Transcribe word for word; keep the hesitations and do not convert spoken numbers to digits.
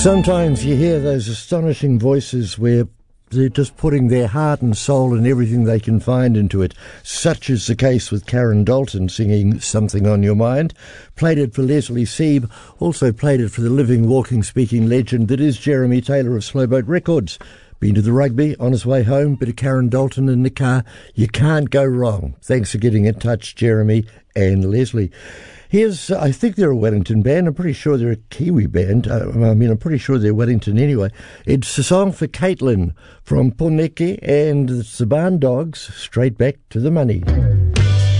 Sometimes you hear those astonishing voices where they're just putting their heart and soul and everything they can find into it. Such is the case with Karen Dalton singing Something on Your Mind. Played it for Leslie Sieb, also played it for the living, walking, speaking legend that is Jeremy Taylor of Slowboat Records. Been to the rugby, on his way home, bit of Karen Dalton in the car. You can't go wrong. Thanks for getting in touch, Jeremy and Leslie. Here's, uh, I think they're a Wellington band. I'm pretty sure they're a Kiwi band. Uh, I mean, I'm pretty sure they're Wellington anyway. It's a song for Caitlin from Poneke, and it's the Barn Dogs, Straight Back to the Money.